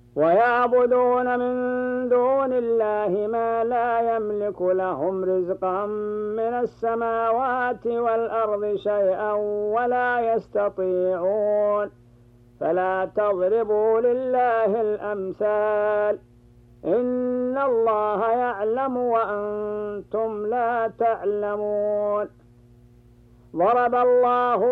ويعبدون من دون الله ما لا يملك لهم رزقا من السماوات والأرض شيئا ولا يستطيعون فلا تضربوا لله الأمثال إن الله يعلم وأنتم لا تعلمون ضرب الله